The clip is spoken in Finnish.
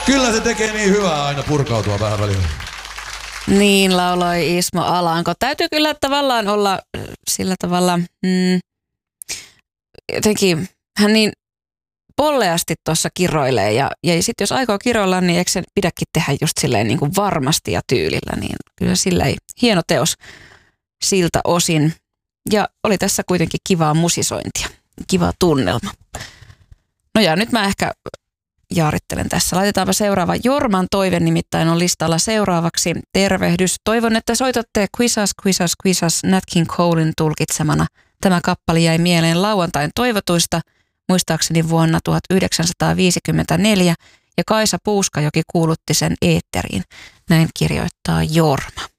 Kyllä se tekee niin hyvää aina purkautua vähän välillä. Niin lauloi Ismo Alanko. Täytyy kyllä tavallaan olla sillä tavalla, jotenkin hän niin polleasti tuossa kiroilee. Ja sitten jos aikoo kiroilla, niin eikö se pidäkin tehdä just silleen niin kuin varmasti ja tyylillä. Niin kyllä sillä ei hieno teos siltä osin. Ja oli tässä kuitenkin kivaa musisointia, kiva tunnelma. No ja nyt mä ehkä jaarittelen tässä. Laitetaanpa seuraava. Jorman toive nimittäin on listalla seuraavaksi. Tervehdys. Toivon, että soitatte Quizas, Quizas, Quizas Nat King Colein tulkitsemana. Tämä kappale jäi mieleen lauantain toivotuista, muistaakseni vuonna 1954, ja Kaisa Puuskajoki kuulutti sen eetteriin. Näin kirjoittaa Jorma.